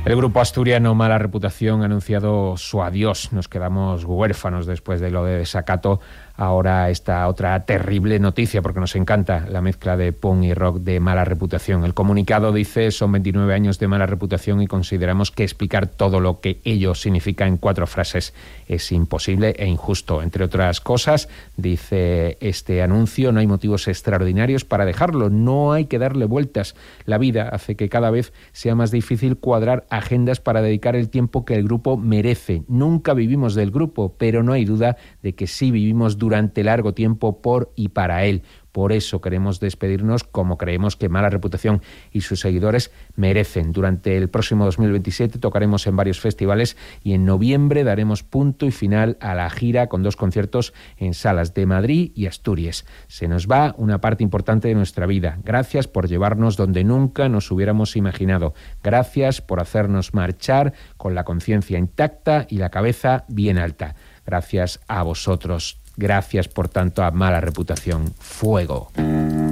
El grupo asturiano Mala Reputación ha anunciado su adiós. Nos quedamos huérfanos después de lo de Desacato. Ahora esta otra terrible noticia, porque nos encanta la mezcla de punk y rock de Mala Reputación. El comunicado dice: son 29 años de mala reputación y consideramos que explicar todo lo que ello significa en 4 frases es imposible e injusto. Entre otras cosas, dice este anuncio, no hay motivos extraordinarios para dejarlo, no hay que darle vueltas. La vida hace que cada vez sea más difícil cuadrar agendas para dedicar el tiempo que el grupo merece. Nunca vivimos del grupo, pero no hay duda de que sí vivimos durante largo tiempo por y para él. Por eso queremos despedirnos como creemos que Mala Reputación y sus seguidores merecen. Durante el próximo 2027 tocaremos en varios festivales y en noviembre daremos punto y final a la gira con 2 conciertos en salas de Madrid y Asturias. Se nos va una parte importante de nuestra vida. Gracias por llevarnos donde nunca nos hubiéramos imaginado. Gracias por hacernos marchar con la conciencia intacta y la cabeza bien alta. Gracias a vosotros. Gracias, por tanto, a Mala Reputación. Fuego.